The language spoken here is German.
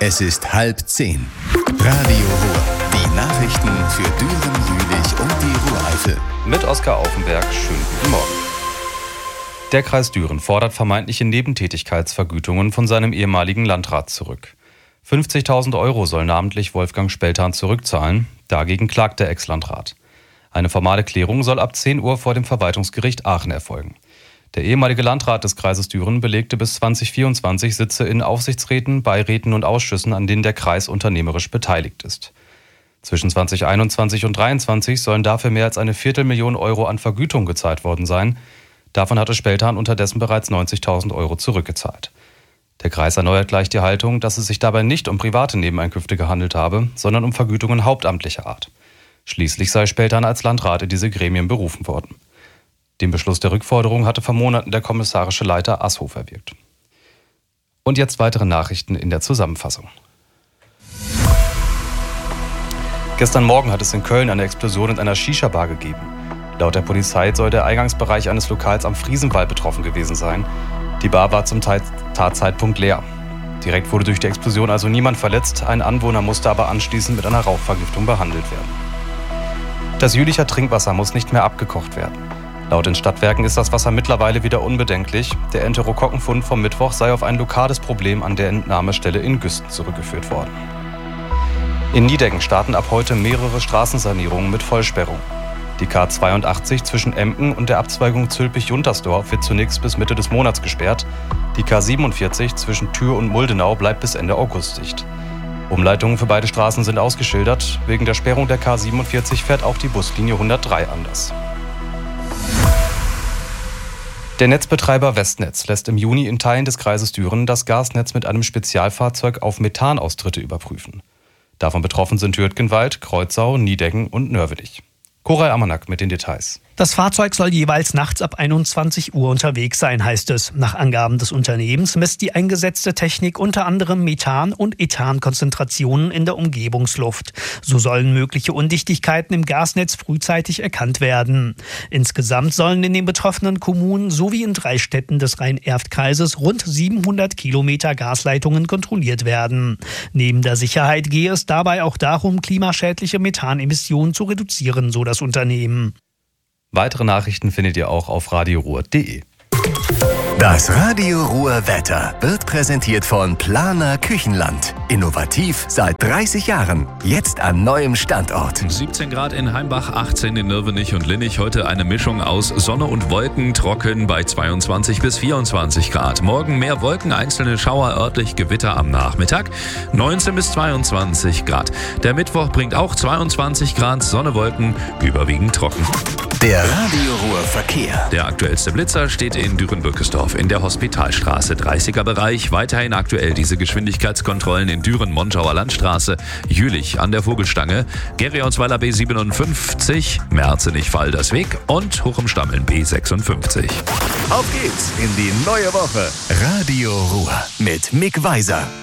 Es ist 9:30. Radio Ruhr. Die Nachrichten für Düren, Jülich und die Ruhr-Eifel. Mit Oskar Aufenberg, schönen guten Morgen. Der Kreis Düren fordert vermeintliche Nebentätigkeitsvergütungen von seinem ehemaligen Landrat zurück. 50.000 Euro soll namentlich Wolfgang Speltan zurückzahlen. Dagegen klagt der Ex-Landrat. Eine formale Klärung soll ab 10 Uhr vor dem Verwaltungsgericht Aachen erfolgen. Der ehemalige Landrat des Kreises Düren belegte bis 2024 Sitze in Aufsichtsräten, Beiräten und Ausschüssen, an denen der Kreis unternehmerisch beteiligt ist. Zwischen 2021 und 2023 sollen dafür mehr als 250.000 Euro an Vergütung gezahlt worden sein. Davon hatte Speltan unterdessen bereits 90.000 Euro zurückgezahlt. Der Kreis erneuert gleich die Haltung, dass es sich dabei nicht um private Nebeneinkünfte gehandelt habe, sondern um Vergütungen hauptamtlicher Art. Schließlich sei Speltan als Landrat in diese Gremien berufen worden. Den Beschluss der Rückforderung hatte vor Monaten der kommissarische Leiter Ashof erwirkt. Und jetzt weitere Nachrichten in der Zusammenfassung. Gestern Morgen hat es in Köln eine Explosion in einer Shisha-Bar gegeben. Laut der Polizei soll der Eingangsbereich eines Lokals am Friesenwall betroffen gewesen sein. Die Bar war zum Tatzeitpunkt leer. Direkt wurde durch die Explosion also niemand verletzt, ein Anwohner musste aber anschließend mit einer Rauchvergiftung behandelt werden. Das Jülicher Trinkwasser muss nicht mehr abgekocht werden. Laut den Stadtwerken ist das Wasser mittlerweile wieder unbedenklich. Der Enterokokkenfund vom Mittwoch sei auf ein lokales Problem an der Entnahmestelle in Güsten zurückgeführt worden. In Nideggen starten ab heute mehrere Straßensanierungen mit Vollsperrung. Die K82 zwischen Emden und der Abzweigung Zülpich-Juntersdorf wird zunächst bis Mitte des Monats gesperrt. Die K47 zwischen Thür und Muldenau bleibt bis Ende August dicht. Umleitungen für beide Straßen sind ausgeschildert. Wegen der Sperrung der K47 fährt auch die Buslinie 103 anders. Der Netzbetreiber Westnetz lässt im Juni in Teilen des Kreises Düren das Gasnetz mit einem Spezialfahrzeug auf Methanaustritte überprüfen. Davon betroffen sind Hürtgenwald, Kreuzau, Nideggen und Nörvenich. Koray Amanak mit den Details. Das Fahrzeug soll jeweils nachts ab 21 Uhr unterwegs sein, heißt es. Nach Angaben des Unternehmens misst die eingesetzte Technik unter anderem Methan- und Ethankonzentrationen in der Umgebungsluft. So sollen mögliche Undichtigkeiten im Gasnetz frühzeitig erkannt werden. Insgesamt sollen in den betroffenen Kommunen sowie in 3 Städten des Rhein-Erft-Kreises rund 700 Kilometer Gasleitungen kontrolliert werden. Neben der Sicherheit gehe es dabei auch darum, klimaschädliche Methanemissionen zu reduzieren, so das Unternehmen. Weitere Nachrichten findet ihr auch auf radioruhr.de. Das Radio Ruhr Wetter wird präsentiert von Planer Küchenland. Innovativ seit 30 Jahren. Jetzt an neuem Standort. 17 Grad in Heimbach, 18 in Nörvenich und Linnich. Heute eine Mischung aus Sonne und Wolken, trocken bei 22 bis 24 Grad. Morgen mehr Wolken, einzelne Schauer, örtlich Gewitter am Nachmittag. 19 bis 22 Grad. Der Mittwoch bringt auch 22 Grad, Sonne, Wolken, überwiegend trocken. Der Radio Ruhr Verkehr. Der aktuellste Blitzer steht in Düren-Bückesdorf in der Hospitalstraße, 30er Bereich. Weiterhin aktuell diese Geschwindigkeitskontrollen in Düren-Monschauer Landstraße, Jülich an der Vogelstange, Gerionsweiler B57, Merzenich-Waldersweg und Hochum-Stammeln B56. Auf geht's in die neue Woche. Radio Ruhr mit Mick Weiser.